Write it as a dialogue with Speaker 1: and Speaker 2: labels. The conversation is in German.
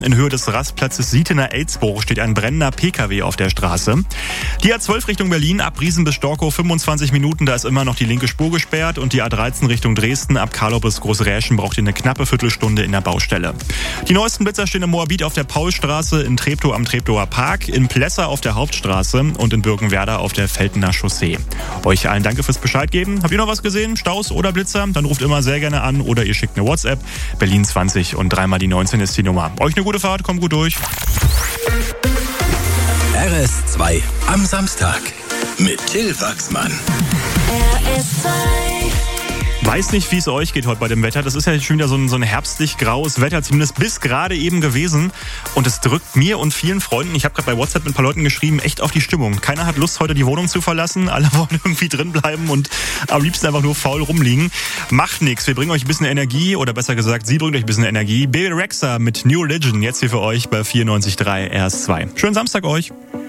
Speaker 1: In Höhe des Rastplatzes Sietener-Elsbruch steht ein brennender PKW auf der Straße. Die A12 Richtung Berlin ab Riesen bis Storkow 25 Minuten, da ist immer noch die linke Spur gesperrt. Und die A13 Richtung Dresden ab Karlau bis Großräschen braucht ihr eine knappe Viertelstunde in der Baustelle. Die neuesten Blitzer stehen in Moabit auf der Paulstraße, in Treptow am Treptower Park, in Plessa auf der Hauptstraße und in Birkenwerder auf der Veltener Chaussee. Euch allen danke fürs Bescheid geben. Habt ihr noch was gesehen? Staus oder Blitzer? Dann ruft immer sehr gerne an oder ihr schickt eine WhatsApp. Berlin 20 und 3 mal die 19 ist die Nummer. Euch eine gute Fahrt, kommt gut durch.
Speaker 2: RS2 am Samstag mit Till Wachsmann.
Speaker 3: RS2.
Speaker 1: Weiß nicht, wie es euch geht heute bei dem Wetter. Das ist ja schon wieder so ein herbstlich graues Wetter, zumindest bis gerade eben gewesen. Und es drückt mir und vielen Freunden, ich habe gerade bei WhatsApp mit ein paar Leuten geschrieben, echt auf die Stimmung. Keiner hat Lust, heute die Wohnung zu verlassen. Alle wollen irgendwie drin bleiben und am liebsten einfach nur faul rumliegen. Macht nichts. Wir bringen euch ein bisschen Energie, oder besser gesagt, sie bringt euch ein bisschen Energie. Bebe Rexha mit New Religion, jetzt hier für euch bei 94.3 RS2. Schönen Samstag euch.